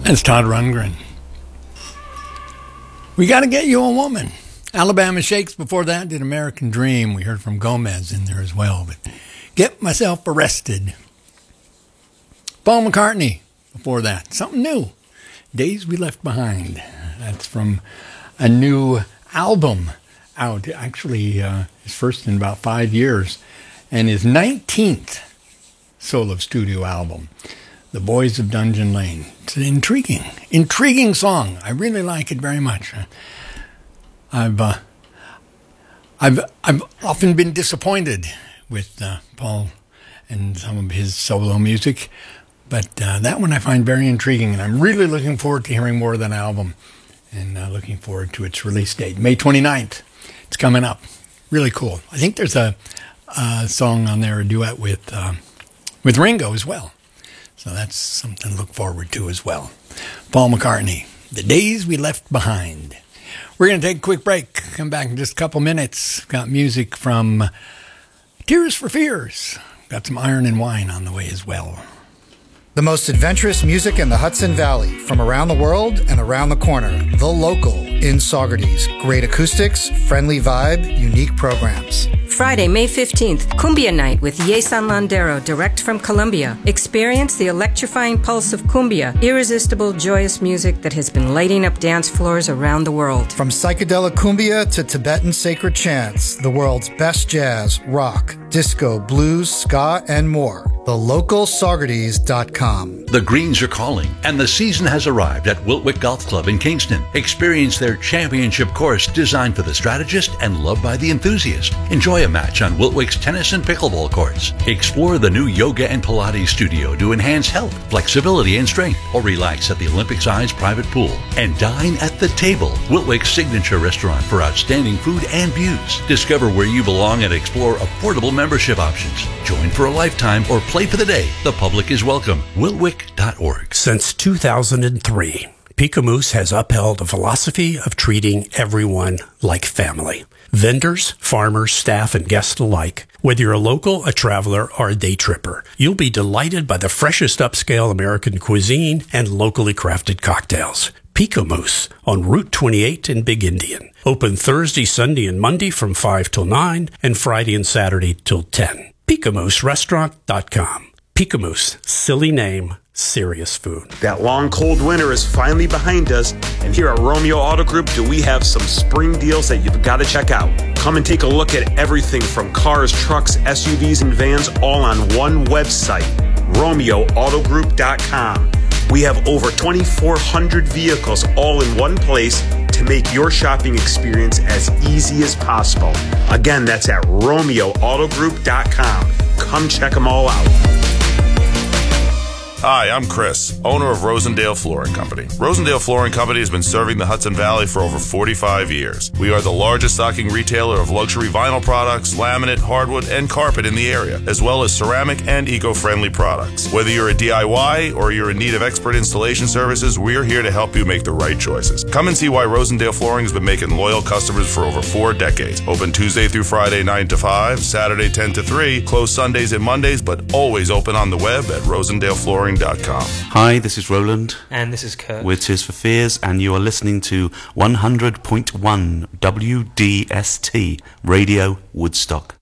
It's Todd Rundgren. We Got to Get You a Woman. Alabama Shakes before that did American Dream. We heard from Gomez in there as well. But Get Myself Arrested. Paul McCartney before that. Something new. Days We Left Behind. That's from a new album out. Actually, his first in about 5 years. And his 19th solo studio album. The Boys of Dungeon Lane. It's an intriguing song. I really like it very much. I've often been disappointed with Paul and some of his solo music, but that one I find very intriguing, and I'm really looking forward to hearing more of that album, and looking forward to its release date, May 29th. It's coming up. Really cool. I think there's a song on there, a duet with Ringo as well. So that's something to look forward to as well. Paul McCartney, The Days We Left Behind. We're going to take a quick break. Come back in just a couple minutes. Got music from Tears for Fears. Got some Iron and Wine on the way as well. The most adventurous music in the Hudson Valley, from around the world and around the corner. The Local in Saugerties. Great acoustics, friendly vibe, unique programs. Friday, May 15th, Cumbia Night with Yesan Landero, direct from Colombia. Experience the electrifying pulse of cumbia, irresistible, joyous music that has been lighting up dance floors around the world. From psychedelic cumbia to Tibetan sacred chants, the world's best jazz, rock, disco, blues, ska, and more. TheLocalSaugerties.com. The Greens are calling, and the season has arrived at Wiltwick Golf Club in Kingston. Experience their championship course designed for the strategist and loved by the enthusiast. Enjoy a match on Wiltwick's tennis and pickleball courts. Explore the new yoga and Pilates studio to enhance health, flexibility, and strength, or relax at the Olympic-sized private pool. And dine at the table, Wiltwick's signature restaurant for outstanding food and views. Discover where you belong and explore affordable membership options. Join for a lifetime or play for the day. The public is welcome. Wiltwick.org. Since 2003, Picamoose has upheld a philosophy of treating everyone like family. Vendors, farmers, staff, and guests alike. Whether you're a local, a traveler, or a day tripper, you'll be delighted by the freshest upscale American cuisine and locally crafted cocktails. Picamoose on Route 28 in Big Indian. Open Thursday, Sunday, and Monday from 5 till 9 and Friday and Saturday till 10. PicamooseRestaurant.com. Picamoose, silly name, serious food. That long cold winter is finally behind us, and here at Romeo Auto Group do we have some spring deals that you've got to check out. Come and take a look at everything from cars, trucks, SUVs, and vans all on one website, RomeoAutoGroup.com. We have over 2,400 vehicles all in one place to make your shopping experience as easy as possible. Again, that's at RomeoAutoGroup.com. Come check them all out. Hi, I'm Chris, owner of Rosendale Flooring Company. Rosendale Flooring Company has been serving the Hudson Valley for over 45 years. We are the largest stocking retailer of luxury vinyl products, laminate, hardwood, and carpet in the area, as well as ceramic and eco-friendly products. Whether you're a DIY or you're in need of expert installation services, we're here to help you make the right choices. Come and see why Rosendale Flooring has been making loyal customers for over 4 decades. Open Tuesday through Friday 9 to 5, Saturday 10 to 3, closed Sundays and Mondays, but always open on the web at rosendaleflooring.com. Hi, this is Roland. And this is Kurt. We're Tears for Fears, and you are listening to 100.1 WDST Radio Woodstock.